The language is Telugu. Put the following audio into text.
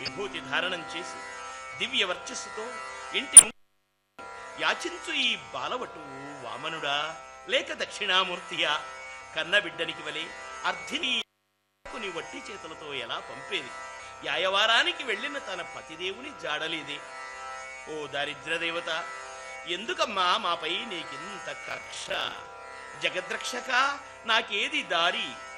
విభూతి ధారణం చేసి దివ్య వర్చస్సుతో ఇంటి యాచించు ఈ బాలవటు వామనుడా లేక దక్షిణామూర్తియా? కన్నబిడ్డనికి వలె అర్ధిని వట్టి చేతులతో ఎలా పంపేది? యాయవారానికి వెళ్ళిన తన పతిదేవుని జాడలేదే. ఓ దారిద్రదేవత, ఎందుకమ్మా మాపై నీకింత కక్ష? జగద్రక్షక, నాకేది దారి